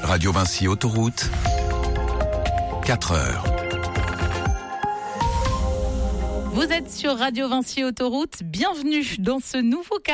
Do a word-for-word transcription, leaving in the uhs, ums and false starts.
Radio Vinci Autoroute, quatre heures. Vous êtes sur Radio Vinci Autoroute, bienvenue dans ce nouveau